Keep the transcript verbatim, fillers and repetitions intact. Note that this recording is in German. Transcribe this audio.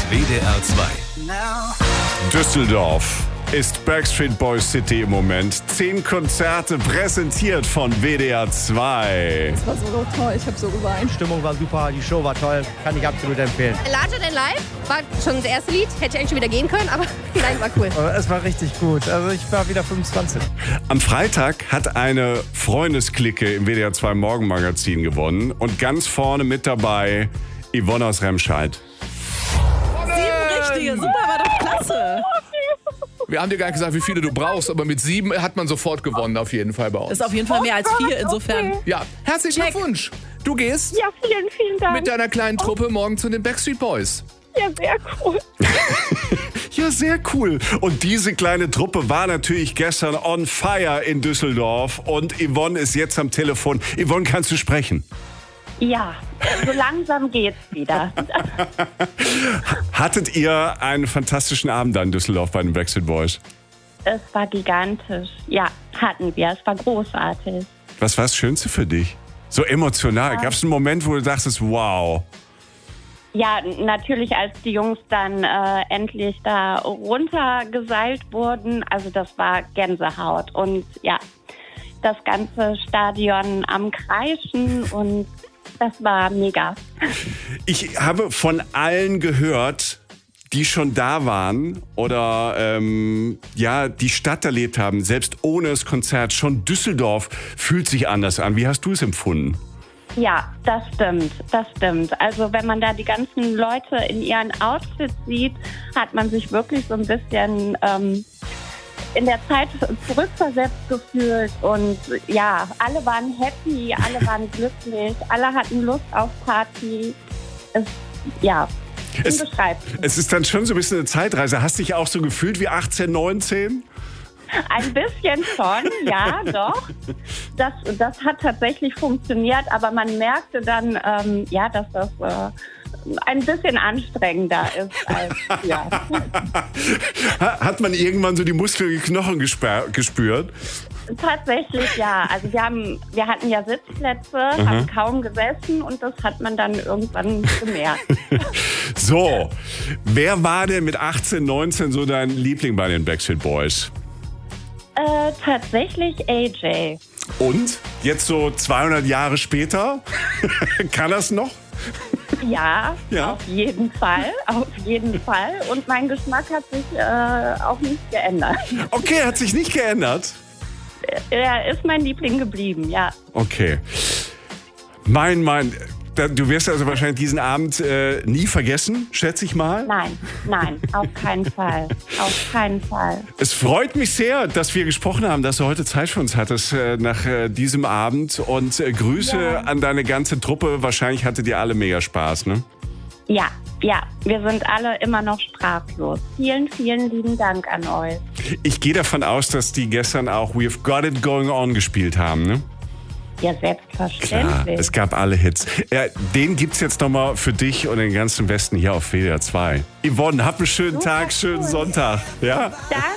W D R zwei. Düsseldorf ist Backstreet Boys City im Moment. Zehn Konzerte präsentiert von W D R zwei. Das war so toll, ich habe so geweint. Die Stimmung war super, die Show war toll, kann ich absolut empfehlen. Larger Than Life war schon das erste Lied, hätte ich eigentlich schon wieder gehen können, aber nein, war cool. Aber es war richtig gut, also ich war wieder fünfundzwanzig. Am Freitag hat eine Freundesklicke im W D R zwei Morgenmagazin gewonnen und ganz vorne mit dabei Yvonne aus Remscheid. Sieben richtige, super, war doch klasse. Wir haben dir gar nicht gesagt, wie viele du brauchst, aber mit sieben hat man sofort gewonnen, auf jeden Fall bei uns. Das ist auf jeden Fall mehr als vier, insofern. Ja, herzlichen Glückwunsch. Du gehst Ja, vielen, vielen Dank. mit deiner kleinen Truppe morgen zu den Backstreet Boys. Ja, sehr cool. Ja, sehr cool. Und diese kleine Truppe war natürlich gestern on fire in Düsseldorf und Yvonne ist jetzt am Telefon. Yvonne, kannst du sprechen? Ja, so langsam geht's wieder. Hattet ihr einen fantastischen Abend da in Düsseldorf bei den Backstreet Boys? Es war gigantisch. Ja, hatten wir. Es war großartig. Was war das Schönste für dich? So emotional. Gab es einen Moment, wo du dachtest, wow? Ja, natürlich, als die Jungs dann äh, endlich da runtergeseilt wurden. Also das war Gänsehaut. Und ja, das ganze Stadion am Kreischen und das war mega. Ich habe von allen gehört, die schon da waren oder ähm, ja die Stadt erlebt haben, selbst ohne das Konzert. Schon Düsseldorf fühlt sich anders an. Wie hast du es empfunden? Ja, das stimmt, das stimmt. Also wenn man da die ganzen Leute in ihren Outfits sieht, hat man sich wirklich so ein bisschen ähm, in der Zeit zurückversetzt gefühlt. Und ja, alle waren happy, alle waren glücklich, alle hatten Lust auf Party. Es, ja, Es, unbeschreiblich. es ist dann schon so ein bisschen eine Zeitreise. Hast du dich auch so gefühlt wie achtzehn, neunzehn? Ein bisschen schon, ja, doch. Das, das hat tatsächlich funktioniert, aber man merkte dann, ähm, ja, dass das äh, ein bisschen anstrengender ist als ja. Hat man irgendwann so die Muskeln, die Knochen gesper- gespürt? Tatsächlich, ja. Also wir haben, wir hatten ja Sitzplätze, Mhm. haben kaum gesessen und das hat man dann irgendwann gemerkt. So, wer war denn mit achtzehn, neunzehn so dein Liebling bei den Backstreet Boys? Äh, tatsächlich A J. Und? Jetzt so zweihundert Jahre später? Kann das noch? Ja, Ja. auf jeden Fall, auf jeden Fall. Und mein Geschmack hat sich äh, auch nicht geändert. Okay, hat sich nicht geändert. Er ist mein Liebling geblieben, ja. Okay. Mein, mein, da- du wirst also wahrscheinlich diesen Abend äh, nie vergessen, schätze ich mal. Nein, nein, auf keinen Fall. Auf keinen Fall. Es freut mich sehr, dass wir gesprochen haben, dass du heute Zeit für uns hattest äh, nach äh, diesem Abend. Und äh, Grüße Ja. an deine ganze Truppe. Wahrscheinlich hattet ihr alle mega Spaß, ne? Ja, ja, wir sind alle immer noch sprachlos. Vielen, vielen lieben Dank an euch. Ich gehe davon aus, dass die gestern auch We've Got It Going On gespielt haben, ne? Ja, Klar, selbstverständlich. es gab alle Hits. Ja, den gibt's jetzt nochmal für dich und den ganzen Westen hier auf W D R zwei. Yvonne, hab einen schönen Super Tag, schönen cool. Sonntag. Ja? Danke.